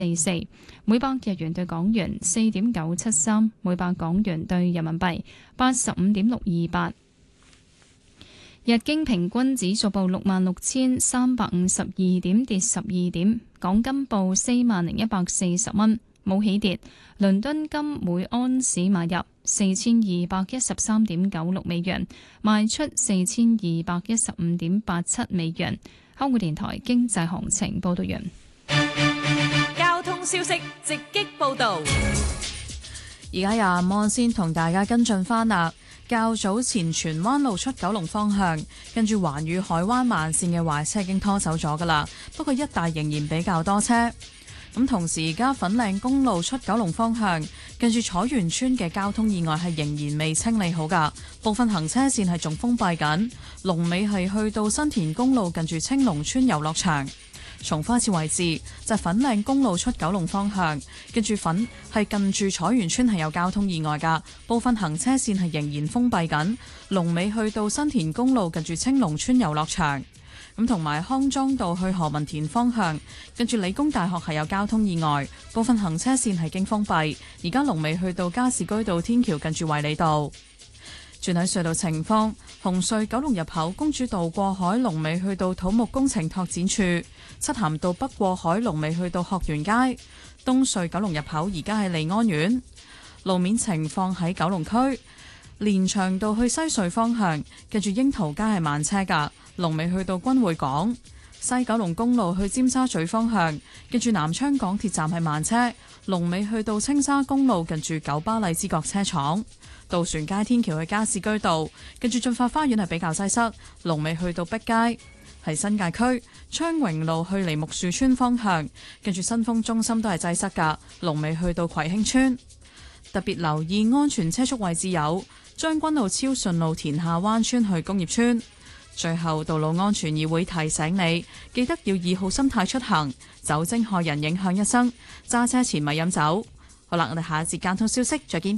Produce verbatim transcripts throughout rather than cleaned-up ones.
四四，每百日元對港元四點九七三，每百港元對人民幣八十五點六二八。日經平均指數報六萬六千三百五十二點，跌十二點。港金報四萬零一百四十蚊，冇起跌。倫敦金每安士買入四千二百一十三點九六美元，賣出四千二百一十五點八七美元。香港電台經濟行情報道完。 交通消息直擊報道， 而家由阿摩先同大家跟進翻啦。較早前荃灣路出九龍方向，跟住環宇海灣慢線嘅壞車已經拖走咗噶啦，不過一帶仍然比較多車。咁同時而家粉嶺公路出九龍方向，跟住彩園村嘅交通意外係仍然未清理好噶，部分行車線係仲封閉緊。龍尾係去到新田公路近住青龍村遊樂場。重複一次位置就係粉嶺公路出九龍方向，跟住粉係近住彩園村係有交通意外噶，部分行車線係仍然封閉緊。龍尾去到新田公路近住青龍村遊樂場。咁同埋康莊道去何文田方向，跟住理工大學係有交通意外，部分行車線係經封閉。而家龍尾去到加士居道天橋近住衛理道。轉睇隧道情況，紅隧九龍入口公主道過海龍尾去到土木工程拓展處，漆咸道北過海龍尾去到學園街。東隧九龍入口而家係利安苑。路面情況喺九龍區連翔道去西隧方向，跟住櫻桃街係慢車噶，龍尾去到君匯港。西九龍公路去尖沙咀方向，跟住南昌港鐵站係慢車，龍尾去到青沙公路近住九巴荔枝角車廠。渡船街天橋去加士居道，跟住駿發花園係比較擠塞，龍尾去到碧街。係新界區昌榮路去梨木樹村方向，跟住新豐中心都係擠塞噶，龍尾去到葵興村。特別留意安全車速位置有將軍澳超順路田下灣村去工業村。最後，道路安全議會提醒你，記得要以好心態出行，酒精害人影響一生，揸車前咪飲酒。好啦，我哋下一節交通消息再見。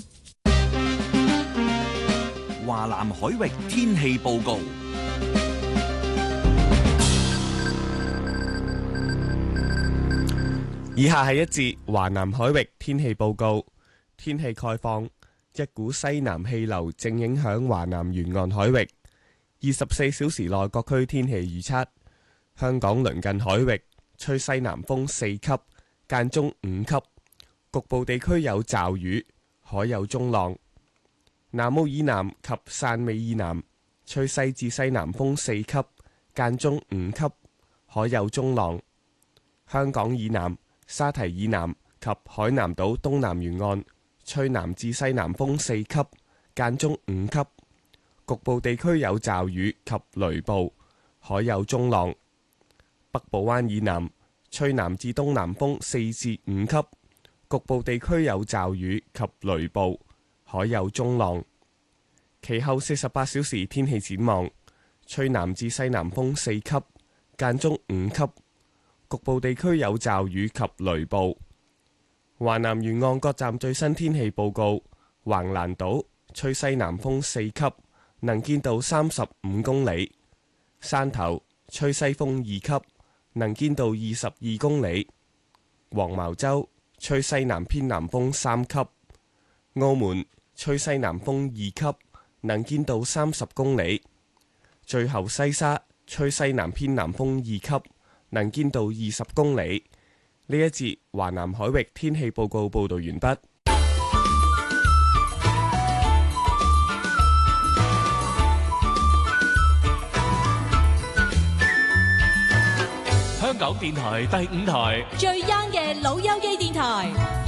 華南海域天氣報告。 以下係一節華南海域天氣報告。天氣概況，一股西南氣流正影響華南沿岸海域。二十四小時內各區天氣預測：香港鄰近海域吹西南風四級，間中五級，局部地區有驟雨，海有中浪。南澳以南及汕尾以南吹西至西南風四級，間中五級，海有中浪。香港以南、沙堤以南及海南島東南沿岸吹南至西南風四級，間中五級，局部地區有驟雨及雷暴，海有中浪。北部灣以南吹南至東南風四至五級，局部地區有驟雨及雷暴，海有中浪。其後四十八小時天氣展望，吹南至西南風四級，間中五級，局部地區有驟雨及雷暴。華南沿岸各站最新天氣報告：橫瀾島吹西南風四級，能見度三十五公里；汕頭吹西風二級，能見度二十二公里；黃茅洲吹西南偏南風三級；澳門吹西南風二級，能見度三十公里；最後西沙吹西南偏南風二級，能見度二十公里。呢一節華南海域天氣報告報道完畢。 香港電台第五台最 young 嘅老友記電台。